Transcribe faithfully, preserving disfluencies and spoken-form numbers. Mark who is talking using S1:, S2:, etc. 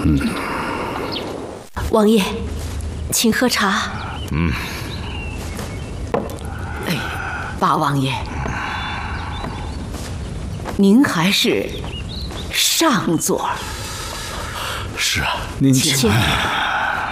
S1: 嗯，
S2: 王爷，请喝茶。
S1: 嗯。
S2: 哎，八王爷，您还是上座。
S1: 是啊，您请。